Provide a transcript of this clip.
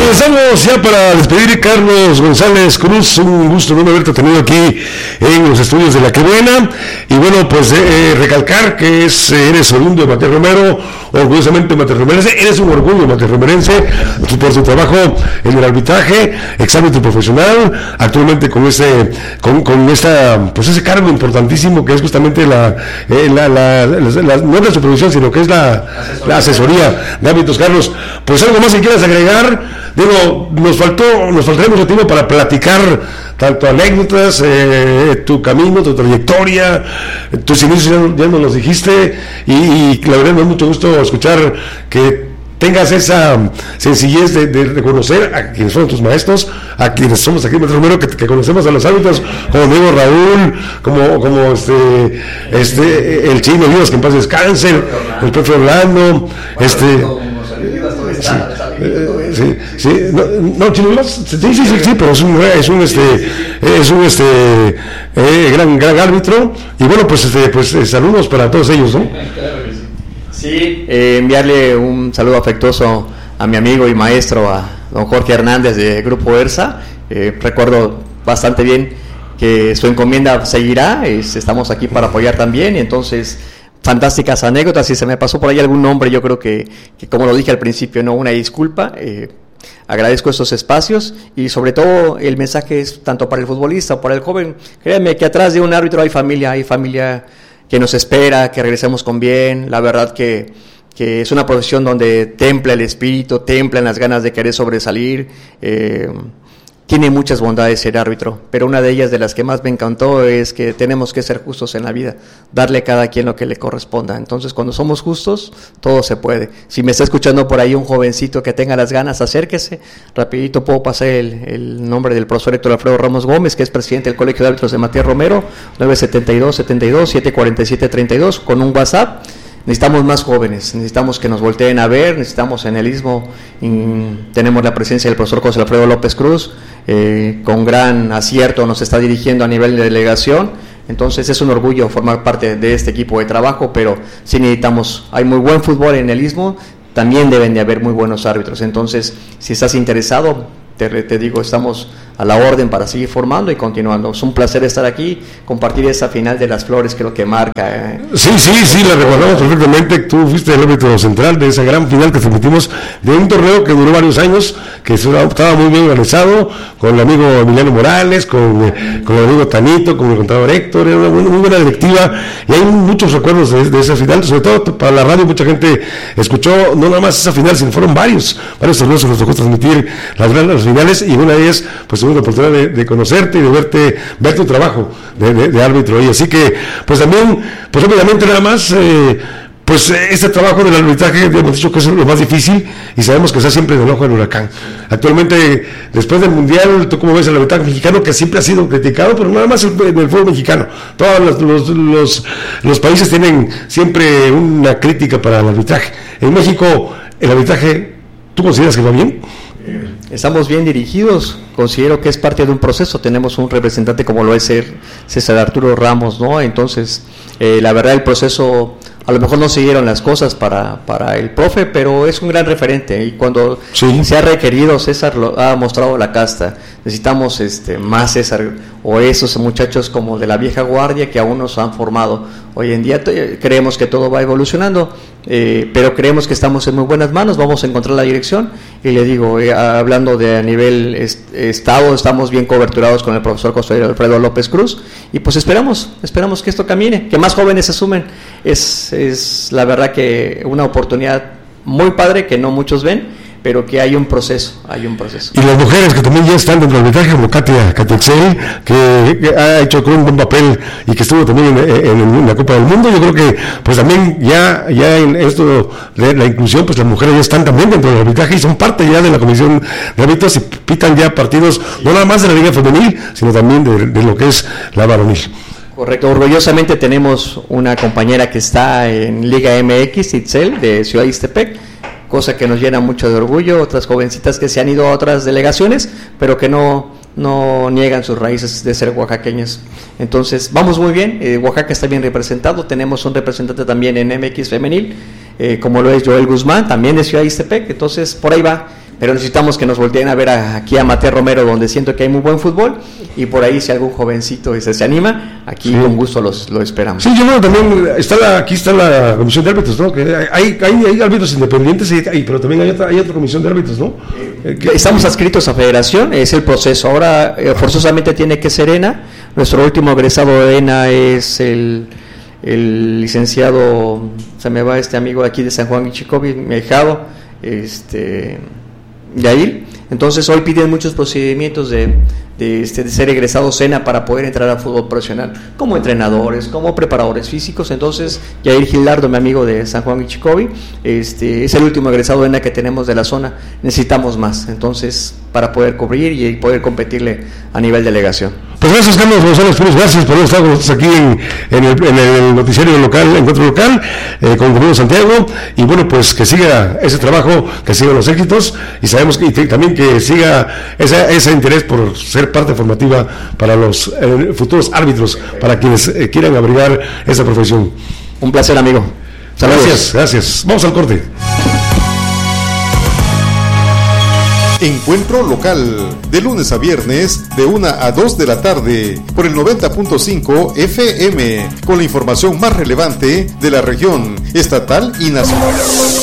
Regresamos ya para despedir. Carlos González Cruz, un gusto no haberte tenido aquí en los estudios de La Que Buena. Y bueno, pues recalcar que eres oriundo de Matías-Romero, orgullosamente matías-romerense, eres un orgullo matías-romerense por tu trabajo en el arbitraje, exárbitro profesional, actualmente con ese cargo importantísimo que es justamente no la supervisión, sino que es la asesoría de árbitros. Carlos, pues algo más que quieras agregar. Digo, nos faltaría mucho tiempo para platicar tanto anécdotas, tu camino, tu trayectoria, tus inicios ya nos los dijiste, y la verdad me da mucho gusto escuchar que tengas esa sencillez de reconocer a quienes fueron tus maestros, a quienes somos aquí en Matías-Romero, que conocemos a los árbitros, como Diego Raúl, como el Chino Díaz, que en paz descanse, el profe Orlando, pero es un gran árbitro, y bueno, pues saludos para todos ellos, ¿no? Sí, enviarle un saludo afectuoso a mi amigo y maestro, a don Jorge Hernández de Grupo ERSA. Recuerdo bastante bien que su encomienda seguirá, estamos aquí para apoyar también, y entonces fantásticas anécdotas. Si se me pasó por ahí algún nombre, yo creo que como lo dije al principio, no, una disculpa. Agradezco estos espacios, y sobre todo el mensaje es tanto para el futbolista o para el joven. Créanme que atrás de un árbitro hay familia que nos espera, que regresemos con bien. La verdad que es una profesión donde templa el espíritu, templan las ganas de querer sobresalir. Tiene muchas bondades ser árbitro, pero una de ellas, de las que más me encantó, es que tenemos que ser justos en la vida, darle a cada quien lo que le corresponda. Entonces, cuando somos justos, todo se puede. Si me está escuchando por ahí un jovencito que tenga las ganas, acérquese. Rapidito puedo pasar el nombre del profesor Héctor Alfredo Ramos Gómez, que es presidente del Colegio de Árbitros de Matías-Romero, 972-72-747-32, con un WhatsApp. Necesitamos más jóvenes, necesitamos que nos volteen a ver, necesitamos en el Istmo. Tenemos la presencia del profesor José Alfredo López Cruz, con gran acierto nos está dirigiendo a nivel de delegación. Entonces es un orgullo formar parte de este equipo de trabajo, pero sí necesitamos, hay muy buen fútbol en el Istmo, también deben de haber muy buenos árbitros. Entonces, si estás interesado, te digo, estamos a la orden para seguir formando y continuando. Es un placer estar aquí, compartir esa final de las Flores, creo que marca. Sí, la recordamos perfectamente. Tú fuiste el árbitro central de esa gran final que transmitimos, de un torneo que duró varios años, que estaba muy bien organizado, con el amigo Emiliano Morales, con el amigo Tanito, con el contador Héctor. Era una muy buena directiva, y hay muchos recuerdos de esa final, sobre todo para la radio. Mucha gente escuchó no nada más esa final, sino fueron varios torneos que nos tocó transmitir las finales, y una de ellas, pues tuve la oportunidad de conocerte y de ver tu trabajo de árbitro. Y así que, pues también, pues obviamente nada más, este trabajo del arbitraje, hemos dicho que es lo más difícil, y sabemos que está siempre en el ojo del huracán. Actualmente, después del Mundial, ¿tú cómo ves el arbitraje mexicano, que siempre ha sido criticado, pero nada más en el fútbol mexicano? Todos los países tienen siempre una crítica para el arbitraje. En México, el arbitraje, ¿tú consideras que va bien? Estamos bien dirigidos, considero que es parte de un proceso. Tenemos un representante como lo es César Arturo Ramos, ¿no? Entonces, la verdad, el proceso, a lo mejor no siguieron las cosas para el profe, pero es un gran referente, y cuando se ha requerido, César lo ha mostrado la casta. Necesitamos más César, o esos muchachos como de la vieja guardia que aún nos han formado. Hoy en día creemos que todo va evolucionando, pero creemos que estamos en muy buenas manos, vamos a encontrar la dirección. Y le digo, hablando de a nivel estado, estamos bien coberturados con el profesor José Alfredo López Cruz, y pues esperamos que esto camine, que más jóvenes se sumen. Es la verdad que una oportunidad muy padre que no muchos ven, pero que hay un proceso. Y las mujeres que también ya están dentro del arbitraje, como Katia Excel, que ha hecho un buen papel y que estuvo también en la Copa del Mundo. Yo creo que pues también ya en esto de la inclusión, pues las mujeres ya están también dentro del arbitraje y son parte ya de la comisión de árbitros, y pitan ya partidos, no nada más de la liga femenil, sino también de lo que es la varonil. Correcto, orgullosamente tenemos una compañera que está en Liga MX, Itzel, de Ciudad de Ixtepec, cosa que nos llena mucho de orgullo. Otras jovencitas que se han ido a otras delegaciones, pero que no niegan sus raíces de ser oaxaqueñas. Entonces, vamos muy bien. Oaxaca está bien representado. Tenemos un representante también en MX femenil, como lo es Joel Guzmán, también de Ciudad de Ixtepec. Entonces, por ahí va. pero necesitamos que nos volteen a ver aquí a Mateo Romero, donde siento que hay muy buen fútbol, y por ahí si algún jovencito se anima, aquí con gusto lo esperamos. Sí, yo bueno, también aquí está la comisión de árbitros, ¿no? Que hay árbitros independientes, pero también hay otra comisión de árbitros, ¿no? Estamos adscritos a federación, es el proceso. Ahora forzosamente tiene que ser ENA. Nuestro último egresado de ENA es el licenciado, se me va este amigo de aquí de San Juan Ichicobi, mi ahijado, Yair. Entonces hoy piden muchos procedimientos de ser egresados ENA para poder entrar al fútbol profesional, como entrenadores, como preparadores físicos. Entonces Yair Gilardo, mi amigo de San Juan Ichicobi, es el último egresado ENA que tenemos de la zona. Necesitamos más, entonces, para poder cubrir y poder competirle a nivel delegación. Pues gracias, Carlos González Cruz, gracias por haber estado con nosotros aquí en el noticiario local, Encuentro Local, con Comunidad Santiago, y bueno, pues que siga ese trabajo, que sigan los éxitos, y sabemos que también que siga ese interés por ser parte formativa para los futuros árbitros, para quienes quieran abrigar esa profesión. Un placer, amigo. Saludos. Gracias. Vamos al corte. Encuentro Local, de lunes a viernes, de 1 a 2 de la tarde, por el 90.5 FM, con la información más relevante de la región, estatal y nacional.